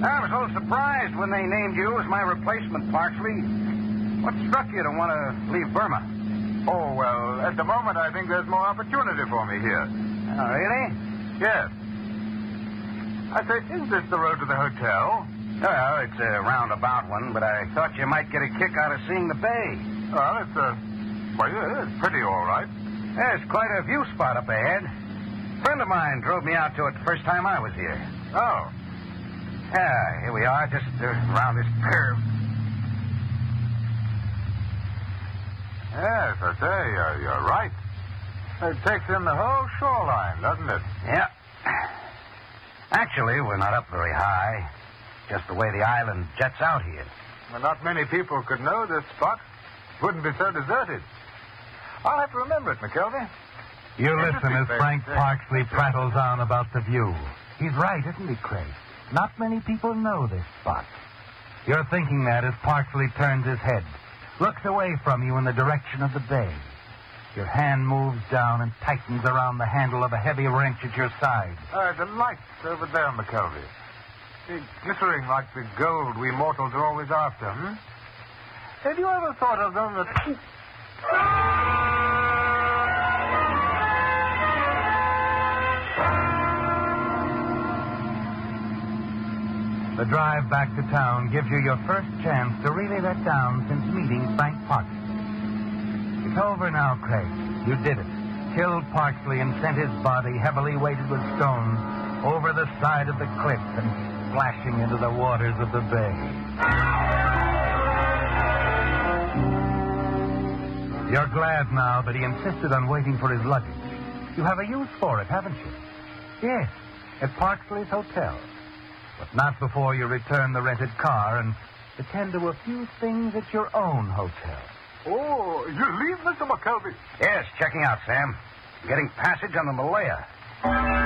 I was a little surprised when they named you as my replacement, Parksley. What struck you to want to leave Burma? Oh, well, at the moment I think there's more opportunity for me here. Oh, really? Yes. I say, is this the road to the hotel? Well, it's a roundabout one, but I thought you might get a kick out of seeing the bay. Well, it's pretty all right. There's quite a view spot up ahead. A friend of mine drove me out to it the first time I was here. Oh. Yeah, here we are, just around this curve. Yes, I say, you're right. It takes in the whole shoreline, doesn't it? Yeah. Actually, we're not up very high. Just the way the island jets out here. Well, not many people could know this spot. Wouldn't be so deserted. I'll have to remember it, McKelvey. You listen as Frank Parksley prattles on about the view. He's right, isn't he, Craig? Not many people know this spot. You're thinking that as Parksley turns his head, looks away from you in the direction of the bay. Your hand moves down and tightens around the handle of a heavy wrench at your side. The lights over there, McKelvey. Glittering like the gold we mortals are always after, hmm? Have you ever thought of them that... The drive back to town gives you your first chance to really let down since meeting Frank Parksley. It's over now, Craig. You did it. Killed Parksley and sent his body, heavily weighted with stones, over the side of the cliff and splashing into the waters of the bay. You're glad now that he insisted on waiting for his luggage. You have a use for it, haven't you? Yes, at Parksley's Hotel. But not before you return the rented car and attend to a few things at your own hotel. Oh, you leave, Mr. McKelvey? Yes, checking out, Sam. Getting passage on the Malaya.